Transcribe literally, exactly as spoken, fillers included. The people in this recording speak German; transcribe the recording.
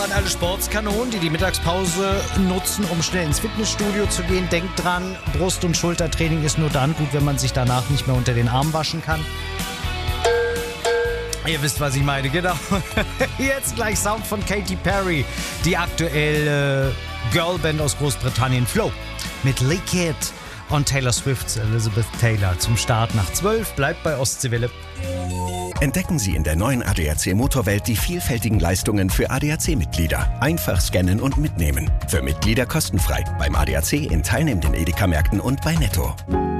an alle Sportskanonen, die die Mittagspause nutzen, um schnell ins Fitnessstudio zu gehen. Denkt dran, Brust- und Schultertraining ist nur dann gut, wenn man sich danach nicht mehr unter den Arm waschen kann. Ihr wisst, was ich meine, genau. Jetzt gleich Sound von Katy Perry, die aktuelle Girlband aus Großbritannien Flow mit Lick It und Taylor Swifts Elizabeth Taylor zum Start nach zwölf. Bleibt bei Ostseewelle. Entdecken Sie in der neuen A D A C Motorwelt die vielfältigen Leistungen für A D A C-Mitglieder. Einfach scannen und mitnehmen. Für Mitglieder kostenfrei. Beim A D A C in teilnehmenden Edeka-Märkten und bei Netto.